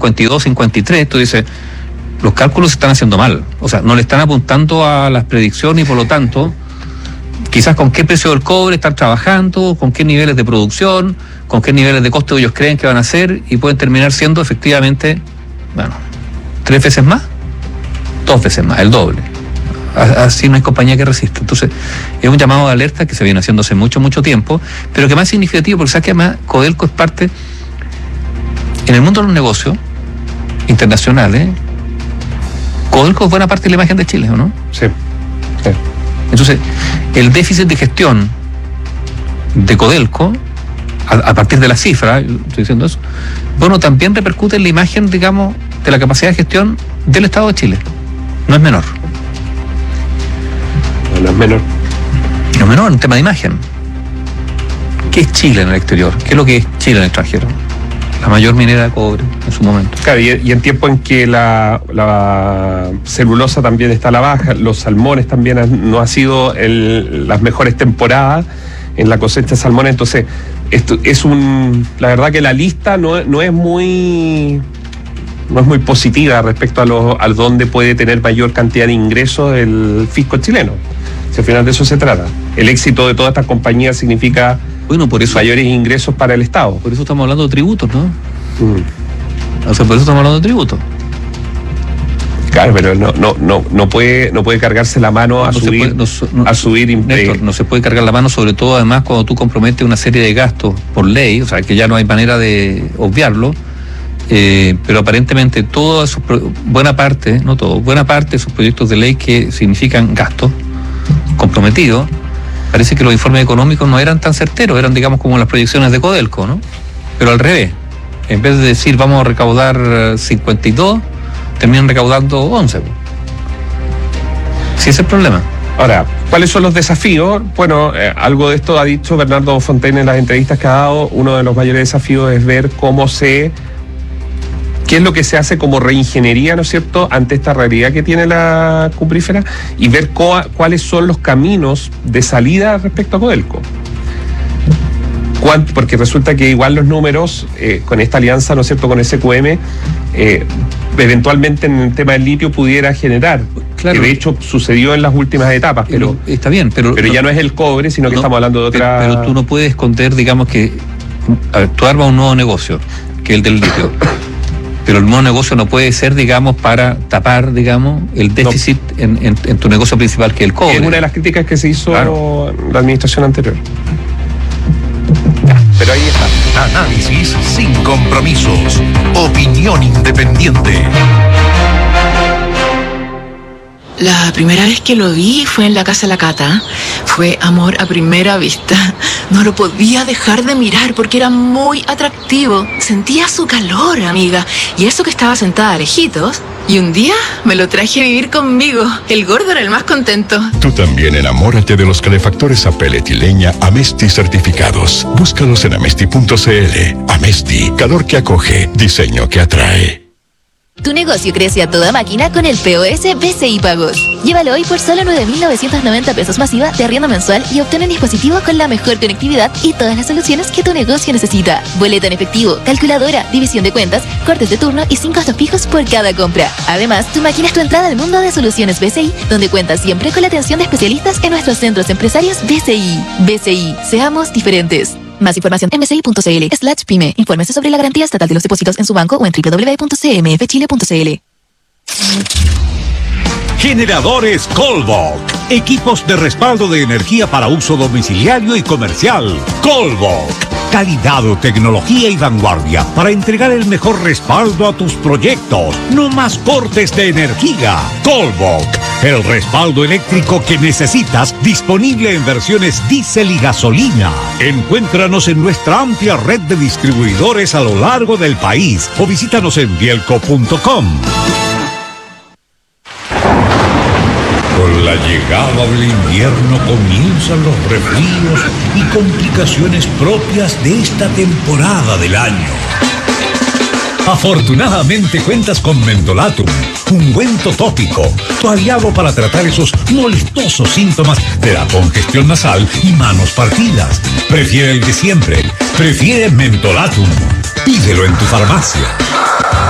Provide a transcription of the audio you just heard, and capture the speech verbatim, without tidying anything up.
cincuenta y dos, cincuenta y tres, tú dices, los cálculos se están haciendo mal. O sea, no le están apuntando a las predicciones y por lo tanto, quizás con qué precio del cobre están trabajando, con qué niveles de producción, con qué niveles de costo ellos creen que van a hacer y pueden terminar siendo efectivamente, bueno, tres veces más, dos veces más, el doble. Así no hay compañía que resista. Entonces, es un llamado de alerta que se viene haciendo hace mucho, mucho tiempo, pero que más significativo, porque sabes que además Codelco es parte, en el mundo de los negocios internacionales, Codelco es buena parte de la imagen de Chile, ¿o no? Sí, sí. Entonces, el déficit de gestión de Codelco, a, a partir de la cifra, estoy diciendo eso, bueno, también repercute en la imagen, digamos, de la capacidad de gestión del Estado de Chile. No es menor. No es menor. No es menor, un tema de imagen. ¿Qué es Chile en el exterior? ¿Qué es lo que es Chile en el extranjero? La mayor minera de cobre en su momento. Claro, y, y en tiempo en que la, la celulosa también está a la baja, los salmones también han, no ha sido el, las mejores temporadas en la cosecha de salmones, entonces esto es un, la verdad que la lista no, no es muy no es muy positiva respecto a lo, a dónde puede tener mayor cantidad de ingresos el fisco chileno. Si al final de eso se trata. El éxito de todas estas compañías significa bueno, por eso, mayores ingresos para el Estado. Por eso estamos hablando de tributos, ¿no? Mm. O sea, por eso estamos hablando de tributos. Claro, pero no, no, no, no puede, no puede cargarse la mano a no subir, puede, no, no, a subir. Néstor, no se puede cargar la mano, sobre todo además cuando tú comprometes una serie de gastos por ley, o sea que ya no hay manera de obviarlo. Eh, pero aparentemente toda esos, buena parte, no todo, buena parte de esos proyectos de ley que significan gastos comprometidos, parece que los informes económicos no eran tan certeros, eran digamos como las proyecciones de Codelco, ¿no? Pero al revés, en vez de decir vamos a recaudar cincuenta y dos, terminan recaudando once. Sí, ese es el problema. Ahora, ¿cuáles son los desafíos? Bueno, eh, algo de esto ha dicho Bernardo Fontaine en las entrevistas que ha dado. Uno de los mayores desafíos es ver cómo se... qué es lo que se hace como reingeniería, ¿no es cierto?, ante esta realidad que tiene la cuprífera y ver co- cuáles son los caminos de salida respecto a Codelco. ¿Cuánto? Porque resulta que igual los números, eh, con esta alianza, ¿no es cierto?, con S Q M, eh, eventualmente en el tema del litio pudiera generar, claro, que de hecho sucedió en las últimas etapas, pero está bien, pero, pero ya no es el cobre, sino que no, estamos hablando de otra... Pero, pero tú no puedes esconder, digamos que, a ver, tú armas un nuevo negocio, que es el del litio. Pero el nuevo negocio no puede ser, digamos, para tapar, digamos, el déficit no. en, en, en tu negocio principal, que es el cobre. Es una de las críticas que se hizo claro. en la administración anterior. Pero ahí está. Análisis sin compromisos. Opinión independiente. La primera vez que lo vi fue en la casa de la Cata. Fue amor a primera vista. No lo podía dejar de mirar porque era muy atractivo. Sentía su calor, amiga. Y eso que estaba sentada a lejitos. Y un día me lo traje a vivir conmigo. El gordo era el más contento. Tú también enamórate de los calefactores a pellet y leña Amesti certificados. Búscalos en amesti punto cl. Amesti, calor que acoge, diseño que atrae. Tu negocio crece a toda máquina con el P O S B C I Pagos. Llévalo hoy por solo nueve mil novecientos noventa pesos masiva de arriendo mensual y obtén un dispositivo con la mejor conectividad y todas las soluciones que tu negocio necesita. Boleta en efectivo, calculadora, división de cuentas, cortes de turno y sin costos fijos por cada compra. Además, tu máquina es tu entrada al mundo de soluciones B C I, donde cuentas siempre con la atención de especialistas en nuestros centros empresarios B C I. B C I, seamos diferentes. Más información en bci punto cl slash pyme. Infórmese sobre la garantía estatal de los depósitos en su banco o en doble u doble u doble u punto c m f chile punto c l. Generadores Colvoc. Equipos de respaldo de energía para uso domiciliario y comercial. Colvoc. Calidad, tecnología y vanguardia para entregar el mejor respaldo a tus proyectos. No más cortes de energía. Colvoc. El respaldo eléctrico que necesitas, disponible en versiones diésel y gasolina. Encuéntranos en nuestra amplia red de distribuidores a lo largo del país o visítanos en bielco punto com. Con la llegada del invierno comienzan los resfríos y complicaciones propias de esta temporada del año. Afortunadamente cuentas con Mentolatum, ungüento tópico, tu aliado para tratar esos molestosos síntomas de la congestión nasal y manos partidas. Prefiere el de siempre, prefiere Mentolatum. Pídelo en tu farmacia.